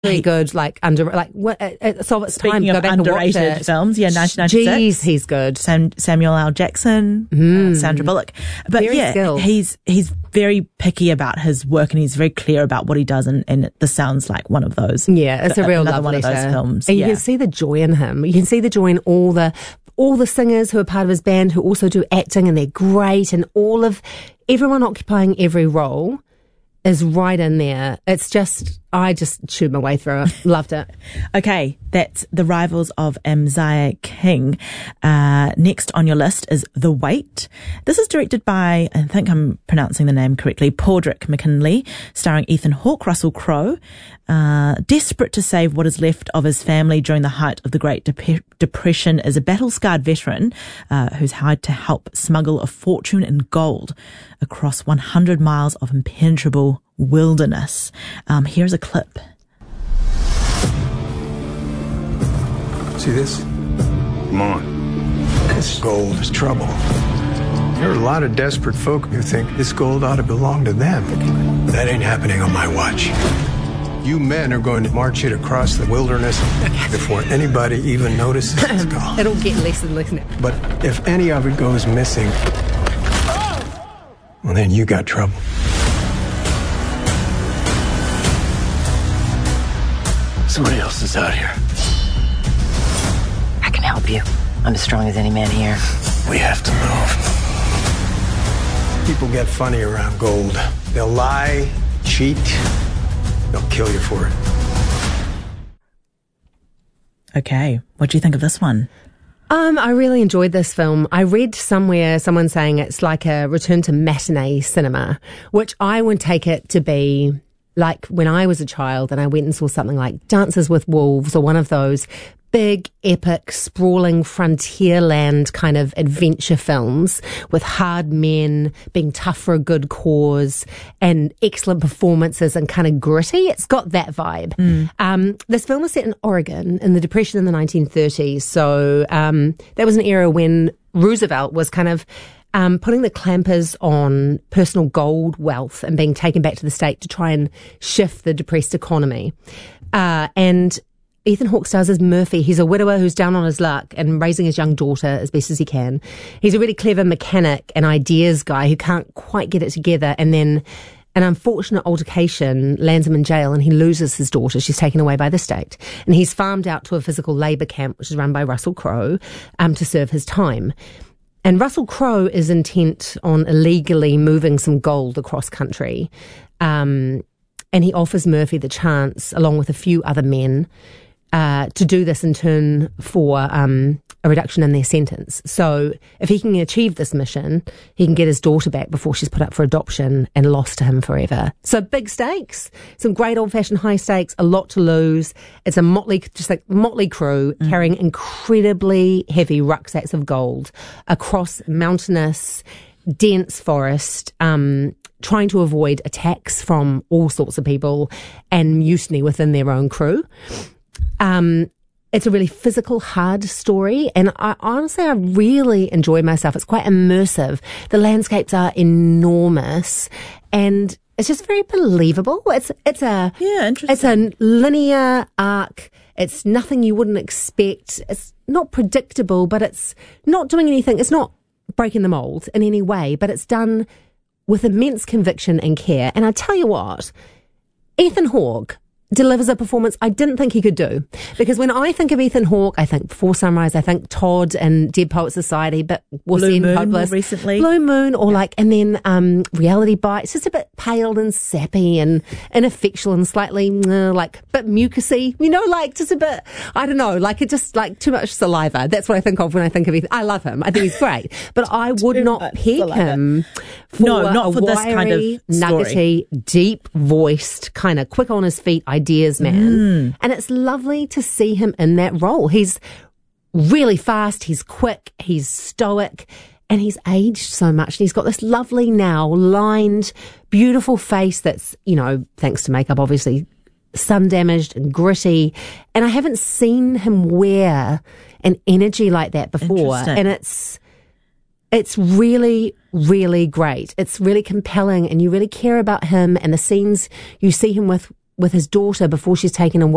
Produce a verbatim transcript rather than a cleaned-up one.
Very good, like under like what? Uh, so it's time to go back and watch it. Films, yeah, nineteen ninety-six. Jeez, he's good. Sam, Samuel L. Jackson, mm. uh, Sandra Bullock. But very yeah, skilled. he's he's very picky about his work, and he's very clear about what he does, and, and this sounds like one of those. Yeah, it's a real love one letter. of those films. And yeah. you can see the joy in him. You can see the joy in all the all the singers who are part of his band who also do acting, and they're great, and all of everyone occupying every role is right in there. It's just, I just chewed my way through it. Loved it. Okay, that's The Rivals of Amziah King. Uh, next on your list is The Wait. This is directed by, I think I'm pronouncing the name correctly, Padraig McKinley, starring Ethan Hawke, Russell Crowe. Uh, desperate to save what is left of his family during the height of the Great Dep- Depression is a battle-scarred veteran uh, who's hired to help smuggle a fortune in gold across one hundred miles of impenetrable wilderness. Um, here's a clip. See this? Come on. This gold is trouble. There are a lot of desperate folk who think this gold ought to belong to them. That ain't happening on my watch. You men are going to march it across the wilderness before anybody even notices it's gone. It'll get less and less now. But if any of it goes missing, well, then you got trouble. Somebody else is out here. I can help you. I'm as strong as any man here. We have to move. People get funny around gold. They'll lie, cheat, they'll kill you for it. Okay, what do you think of this one? Um, I really enjoyed this film. I read somewhere someone saying it's like a return to matinee cinema, which I would take it to be like when I was a child and I went and saw something like Dances with Wolves or one of those big, epic, sprawling frontierland kind of adventure films with hard men being tough for a good cause and excellent performances and kind of gritty. It's got that vibe. Mm. Um, this film was set in Oregon in the Depression in the nineteen thirties. So um, that was an era when Roosevelt was kind of Um, putting the clampers on personal gold wealth and being taken back to the state to try and shift the depressed economy. Uh, and Ethan Hawke stars as Murphy. He's a widower who's down on his luck and raising his young daughter as best as he can. He's a really clever mechanic and ideas guy who can't quite get it together. And then an unfortunate altercation lands him in jail and he loses his daughter. She's taken away by the state. And he's farmed out to a physical labour camp, which is run by Russell Crowe, um, to serve his time. And Russell Crowe is intent on illegally moving some gold across country. Um, and he offers Murphy the chance, along with a few other men, uh, to do this in turn for um, a reduction in their sentence. So if he can achieve this mission, he can get his daughter back before she's put up for adoption and lost to him forever. So big stakes, some great old-fashioned high stakes, a lot to lose. It's a motley, just like motley crew mm. carrying incredibly heavy rucksacks of gold across mountainous, dense forest, um, trying to avoid attacks from all sorts of people and mutiny within their own crew. Um, It's a really physical, hard story, and I honestly, I really enjoy myself. It's quite immersive. The landscapes are enormous, and it's just very believable. It's it's a yeah, interesting. It's a linear arc. It's nothing you wouldn't expect. It's not predictable, but it's not doing anything. It's not breaking the mold in any way, but it's done with immense conviction and care. And I tell you what, Ethan Hawke delivers a performance I didn't think he could do. Because when I think of Ethan Hawke, I think Before Sunrise, I think Todd and Dead Poet Society, but was Blue then Moon hopeless. more recently. Blue Moon, or yeah. like, and then um, Reality Bites, just a bit pale and sappy and ineffectual and slightly uh, like a bit mucusy, you know, like just a bit, I don't know, like it just like too much saliva. That's what I think of when I think of Ethan. I love him. I think he's great, but I would not peg saliva. him for no, not a for wiry, this kind of nuggety, deep voiced, kind of quick on his feet ideas man. Mm. And it's lovely to see him in that role. He's really fast, he's quick, he's stoic, and he's aged so much. And he's got this lovely now lined, beautiful face that's, you know, thanks to makeup, obviously, sun damaged and gritty. And I haven't seen him wear an energy like that before. And it's it's really, really great. It's really compelling, and you really care about him and the scenes you see him with with his daughter before she's taken away.